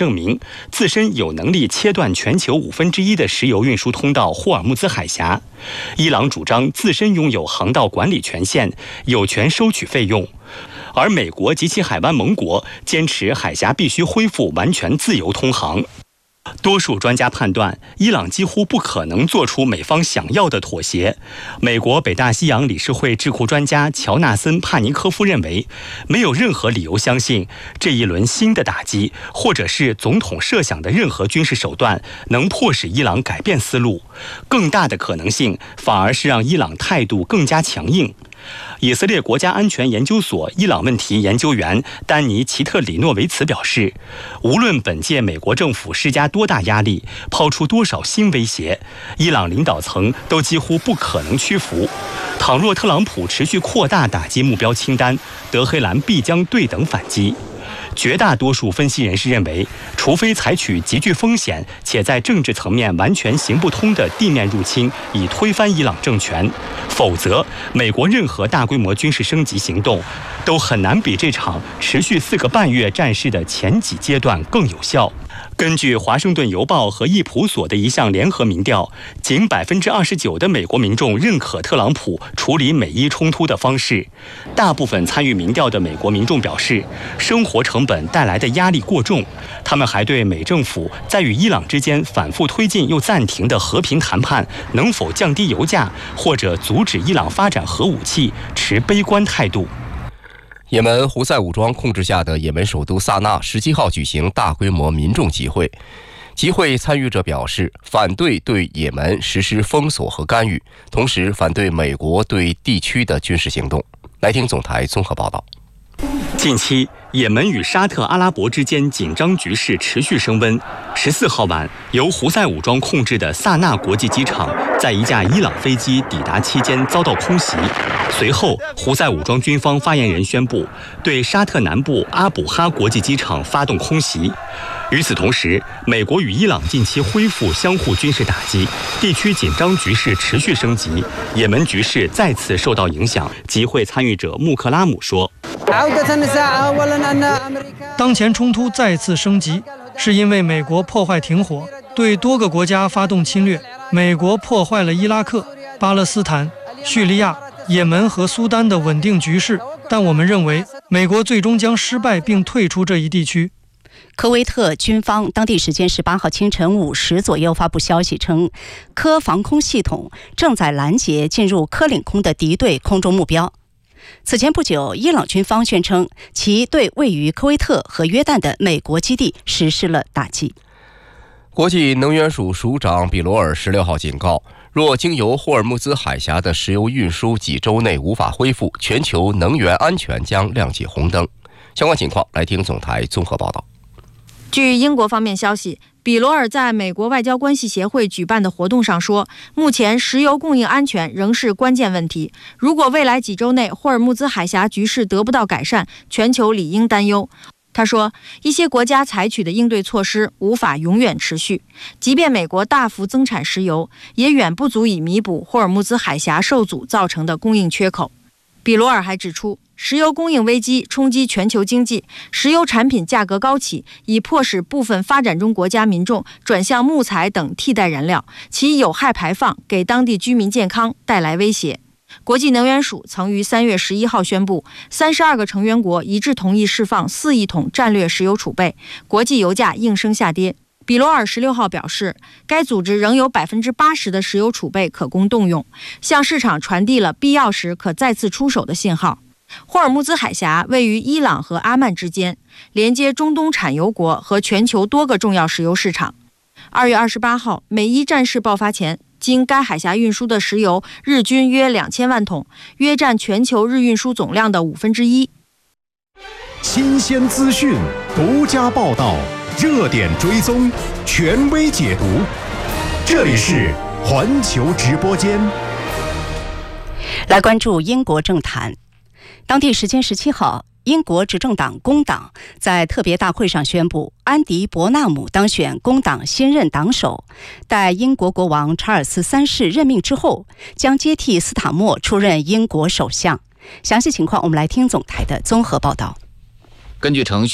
证明自身有能力切断全球1/5的石油运输通道霍尔木兹海峡。伊朗主张自身拥有航道管理权限，有权收取费用。而美国及其海湾盟国坚持海峡必须恢复完全自由通航。多数专家判断，伊朗几乎不可能做出美方想要的妥协。美国北大西洋理事会智库专家乔纳森·帕尼科夫认为，没有任何理由相信这一轮新的打击，或者是总统设想的任何军事手段，能迫使伊朗改变思路。更大的可能性，反而是让伊朗态度更加强硬。以色列国家安全研究所伊朗问题研究员丹尼·齐特里诺维茨表示，无论本届美国政府施加多大压力，抛出多少新威胁，伊朗领导层都几乎不可能屈服。倘若特朗普持续扩大打击目标清单，德黑兰必将对等反击。绝大多数分析人士认为，除非采取极具风险且在政治层面完全行不通的地面入侵，以推翻伊朗政权，否则美国任何大规模军事升级行动都很难比这场持续4个半月战事的前几阶段更有效。根据《华盛顿邮报》和易普所的一项联合民调，仅29%的美国民众认可特朗普处理美伊冲突的方式。大部分参与民调的美国民众表示，生活成本带来的压力过重。他们还对美政府在与伊朗之间反复推进又暂停的和平谈判能否降低油价，或者阻止伊朗发展核武器持悲观态度。 也门胡塞武装控制下的也门首都萨那17号举行大规模民众集会。集会参与者表示，反对对也门实施封锁和干预，同时反对美国对地区的军事行动。来听总台综合报道。 近期，也门与沙特阿拉伯之间紧张局势持续升温。14号晚，由胡塞武装控制的萨那国际机场在一架伊朗飞机抵达期间遭到空袭。随后，胡塞武装军方发言人宣布对沙特南部阿卜哈国际机场发动空袭。与此同时，美国与伊朗近期恢复相互军事打击，地区紧张局势持续升级，也门局势再次受到影响。集会参与者穆克拉姆说， 当前冲突再次升级，是因为美国破坏停火，对多个国家发动侵略。美国破坏了伊拉克、巴勒斯坦、叙利亚、也门和苏丹的稳定局势，但我们认为美国最终将失败并退出这一地区。 科威特军方当地时间18号清晨5时左右发布消息称，科防空系统正在拦截进入科领空的敌对空中目标。此前不久，伊朗军方宣称其对位于科威特和约旦的美国基地实施了打击。 国际能源署署长比罗尔16号警告，若经由霍尔木兹海峡的石油运输几周内无法恢复，全球能源安全将亮起红灯。相关情况，来听总台综合报道。 据英国方面消息，比罗尔在美国外交关系协会举办的活动上说，目前石油供应安全仍是关键问题。如果未来几周内霍尔木兹海峡局势得不到改善，全球理应担忧。他说，一些国家采取的应对措施无法永远持续，即便美国大幅增产石油，也远不足以弥补霍尔木兹海峡受阻造成的供应缺口。比罗尔还指出，石油供应危机冲击全球经济，石油产品价格高企，已迫使部分发展中国家民众转向木材等替代燃料，其有害排放给当地居民健康带来威胁。国际能源署曾于3月11号宣布，32个成员国一致同意释放4亿桶战略石油储备，国际油价应声下跌。比罗尔16号表示，该组织仍有80%的石油储备可供动用，向市场传递了必要时可再次出手的信号。霍尔木兹海峡位于伊朗和阿曼之间，连接中东产油国和全球多个重要石油市场。2月28号，美伊战事爆发前，经该海峡运输的石油日均约2000万桶，约占全球日运输总量的1/5。 新鲜资讯，独家报道，热点追踪，权威解读。这里是环球直播间。 来关注英国政坛。当地时间17号，英国执政党工党在特别大会上宣布，安迪·伯纳姆当选工党新任党首。待英国国王查尔斯3世任命之后，将接替斯塔默出任英国首相。详细情况，我们来听总台的综合报道。 根据程序，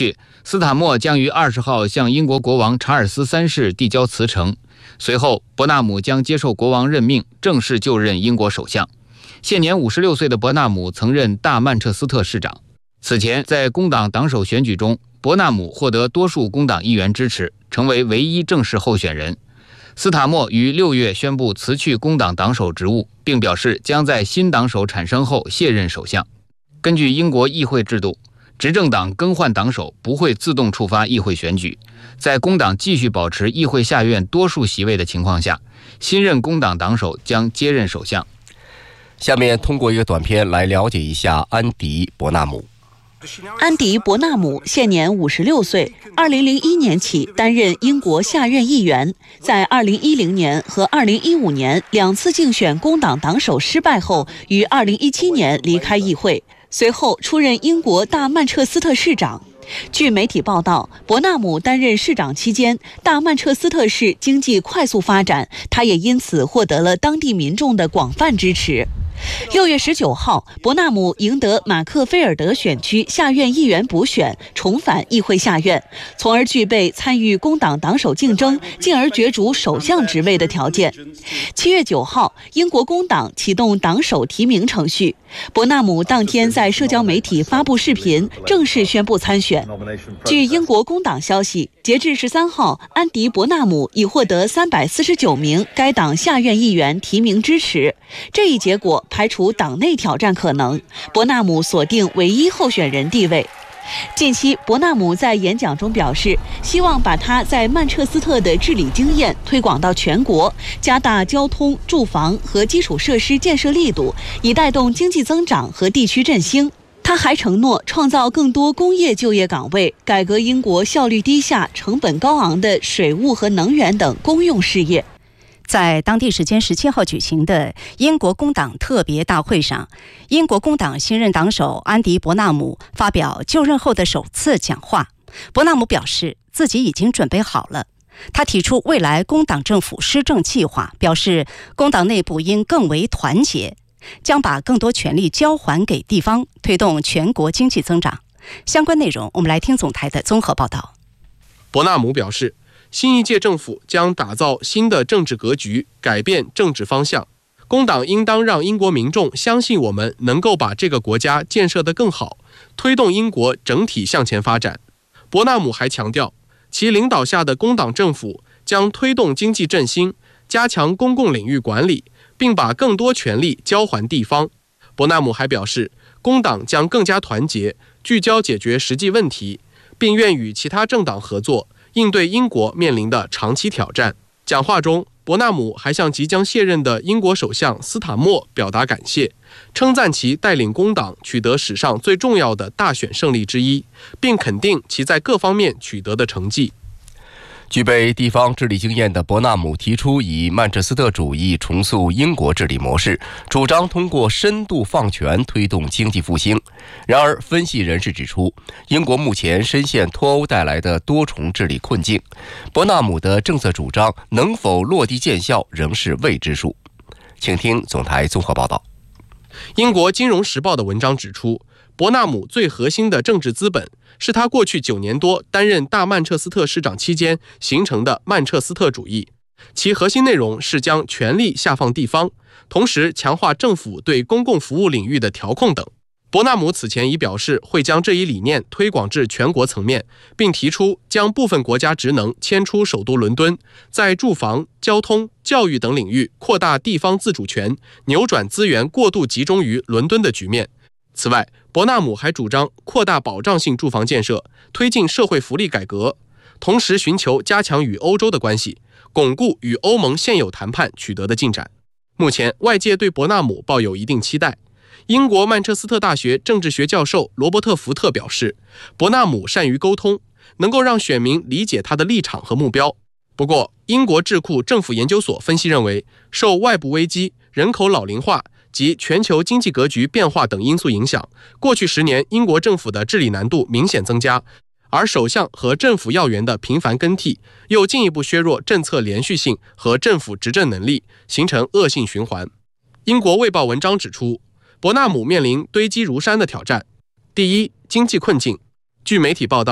斯坦默将于20号向英国国王查尔斯3世递交辞呈，随后伯纳姆将接受国王任命，正式就任英国首相。现年56岁的伯纳姆曾任大曼彻斯特市长。此前在工党党首选举中，伯纳姆获得多数工党议员支持，成为唯一正式候选人。斯塔默于6月宣布辞去工党党首职务，并表示将在新党首产生后卸任首相。根据英国议会制度，执政党更换党首不会自动触发议会选举。在工党继续保持议会下院多数席位的情况下，新任工党党首将接任首相。 下面通过一个短片来了解一下安迪·伯纳姆。 安迪·伯纳姆现年56岁，2001年起担任英国下院议员，在2010年和2015年2次竞选工党党首失败后，于2017年离开议会，随后出任英国大曼彻斯特市长。据媒体报道，伯纳姆担任市长期间，大曼彻斯特市经济快速发展，他也因此获得了当地民众的广泛支持。6月19号，伯纳姆赢得马克菲尔德选区下院议员补选，重返议会下院，从而具备参与工党党首竞争，进而角逐首相职位的条件。7月9号，英国工党启动党首提名程序，伯纳姆当天在社交媒体发布视频，正式宣布参选。据英国工党消息，截至13号，安迪·伯纳姆已获得349名该党下院议员提名支持。这一结果排除党内挑战可能，伯纳姆锁定唯一候选人地位。近期，伯纳姆在演讲中表示，希望把他在曼彻斯特的治理经验推广到全国，加大交通、住房和基础设施建设力度，以带动经济增长和地区振兴。他还承诺创造更多工业就业岗位，改革英国效率低下、成本高昂的水务和能源等公用事业。 在当地时间17号举行的英国工党特别大会上，英国工党新任党首安迪·伯纳姆发表就任后的首次讲话。伯纳姆表示自己已经准备好了。他提出未来工党政府施政计划，表示工党内部应更为团结，将把更多权力交还给地方，推动全国经济增长。相关内容我们来听总台的综合报道。 伯纳姆表示，新一届政府将打造新的政治格局，改变政治方向。工党应当让英国民众相信我们能够把这个国家建设得更好，推动英国整体向前发展。伯纳姆还强调，其领导下的工党政府将推动经济振兴，加强公共领域管理，并把更多权力交还地方。伯纳姆还表示，工党将更加团结，聚焦解决实际问题，并愿与其他政党合作，应对英国面临的长期挑战。讲话中，伯纳姆还向即将卸任的英国首相斯塔默表达感谢，称赞其带领工党取得史上最重要的大选胜利之一，并肯定其在各方面取得的成绩。 具备地方治理经验的伯纳姆提出以曼彻斯特主义重塑英国治理模式，主张通过深度放权推动经济复兴。然而，分析人士指出，英国目前深陷脱欧带来的多重治理困境，伯纳姆的政策主张能否落地见效仍是未知数。请听总台综合报道。 英国金融时报的文章指出，伯纳姆最核心的政治资本是他过去9年多担任大曼彻斯特市长期间形成的曼彻斯特主义，其核心内容是将权力下放地方，同时强化政府对公共服务领域的调控等。伯纳姆此前已表示会将这一理念推广至全国层面，并提出将部分国家职能迁出首都伦敦，在住房、交通、教育等领域扩大地方自主权，扭转资源过度集中于伦敦的局面。此外，伯纳姆还主张扩大保障性住房建设，推进社会福利改革，同时寻求加强与欧洲的关系，巩固与欧盟现有谈判取得的进展。目前，外界对伯纳姆抱有一定期待。英国曼彻斯特大学政治学教授罗伯特·福特表示，伯纳姆善于沟通，能够让选民理解他的立场和目标。不过，英国智库政府研究所分析认为，受外部危机、人口老龄化及全球经济格局变化等因素影响，过去10年英国政府的治理难度明显增加，而首相和政府要员的频繁更替，又进一步削弱政策连续性和政府执政能力，形成恶性循环。英国卫报文章指出，伯纳姆面临堆积如山的挑战。第一，经济困境。据媒体报道，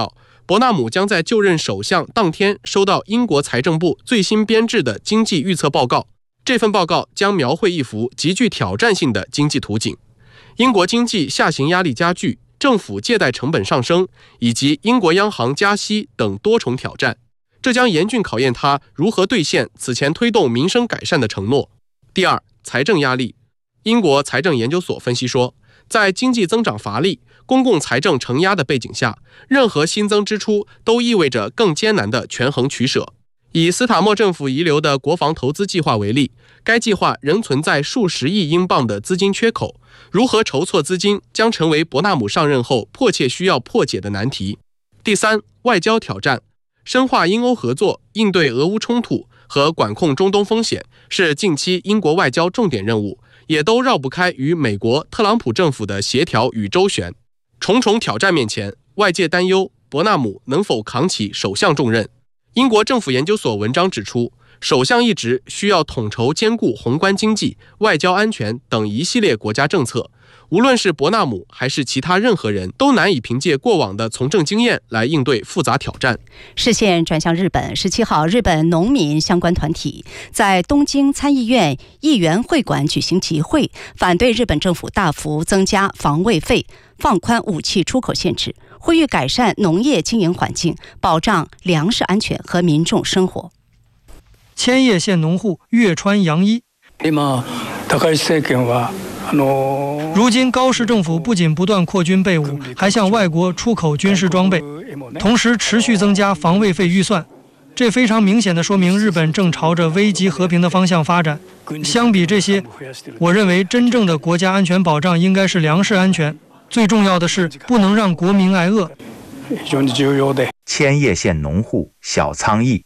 伯纳姆将在就任首相当天收到英国财政部最新编制的经济预测报告。这份报告将描绘一幅极具挑战性的经济图景。英国经济下行压力加剧，政府借贷成本上升，以及英国央行加息等多重挑战，这将严峻考验他如何兑现此前推动民生改善的承诺。第二，财政压力。英国财政研究所分析说，在经济增长乏力、公共财政承压的背景下，任何新增支出都意味着更艰难的权衡取舍。以斯塔默政府遗留的国防投资计划为例，该计划仍存在数十亿英镑的资金缺口，如何筹措资金将成为伯纳姆上任后迫切需要破解的难题。第三，外交挑战。深化英欧合作，应对俄乌冲突和管控中东风险是近期英国外交重点任务，也都绕不开与美国特朗普政府的协调与周旋。重重挑战面前，外界担忧伯纳姆能否扛起首相重任。英国政府研究所文章指出，首相一职需要统筹兼顾宏观经济、外交安全等一系列国家政策，无论是伯纳姆还是其他任何人，都难以凭借过往的从政经验来应对复杂挑战。 视线转向日本，17号，日本农民相关团体在东京参议院议员会馆举行集会，反对日本政府大幅增加防卫费、放宽武器出口限制，呼吁改善农业经营环境，保障粮食安全和民众生活。 千叶县农户月川洋一，如今高市政府不仅不断扩军备武，还向外国出口军事装备，同时持续增加防卫费预算。这非常明显地说明日本正朝着危机和平的方向发展。相比这些，我认为真正的国家安全保障应该是粮食安全，最重要的是不能让国民挨饿。 千叶县农户小仓义，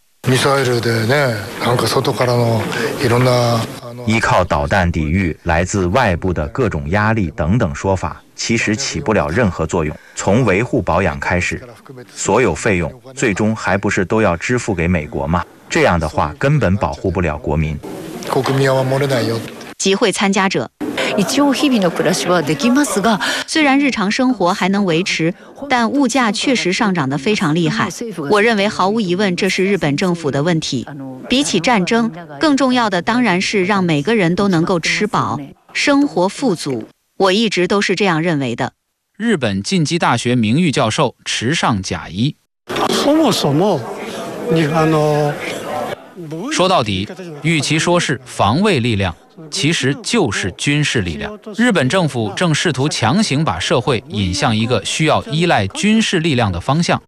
依靠导弹抵御来自外部的各种压力等等说法，其实起不了任何作用。从维护保养开始，所有费用最终还不是都要支付给美国吗？这样的话根本保护不了国民。 集会参加者，虽然日常生活还能维持，但物价确实上涨得非常厉害。我认为毫无疑问，这是日本政府的问题。比起战争，更重要的当然是让每个人都能够吃饱，生活富足。我一直都是这样认为的。 日本近畿大学名誉教授池上甲一，说到底，与其说是防卫力量，其实就是军事力量。日本政府正试图强行把社会引向一个需要依赖军事力量的方向。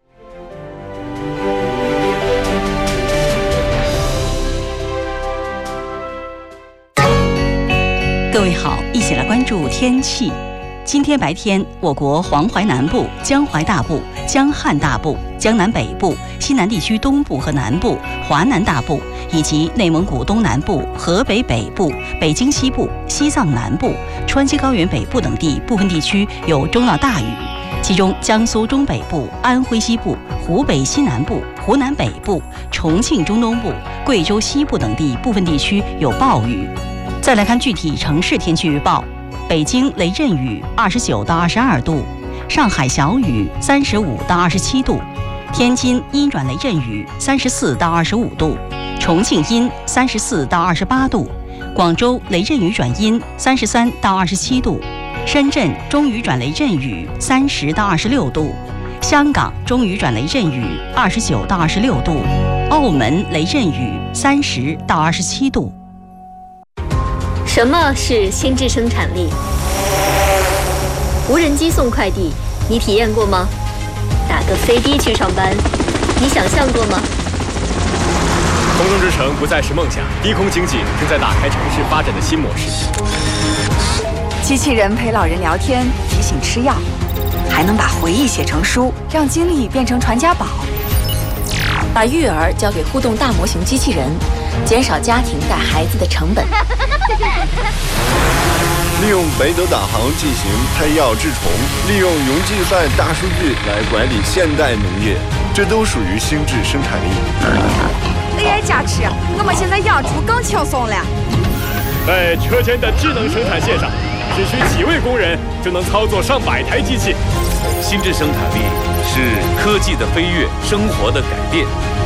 各位好，一起来关注天气。今天白天，我国黄淮南部、江淮大部、江汉大部、江南北部、西南地区东部和南部、华南大部以及内蒙古东南部、河北北部、北京西部、西藏南部、川西高原北部等地部分地区有中到大雨，其中江苏中北部、安徽西部、湖北西南部、湖南北部、重庆中东部、贵州西部等地部分地区有暴雨。再来看具体城市天气预报：北京雷阵雨29到22度，上海小雨35到27度，天津阴转雷阵雨34到25度，重庆阴34到28度，广州雷阵雨转阴33到27度，深圳中雨转雷阵雨30到26度，香港中雨转雷阵雨29到26度，澳门雷阵雨30到27度。 什么是心智生产力？无人机送快递，你体验过吗？打个飞的去上班，你想象过吗？ 空中之城不再是梦想，低空经济正在打开城市发展的新模式。 机器人陪老人聊天，提醒吃药，还能把回忆写成书，让经历变成传家宝。把育儿交给互动大模型机器人，减少家庭带孩子的成本。 利用北斗导航进行配药治虫，利用云计算大数据来管理现代农业，这都属于心智生产力。 AI 加持，我们现在养猪更轻松了。 在车间的智能生产线上， 只需几位工人就能操作上百台机器。 心智生产力是科技的飞跃，生活的改变。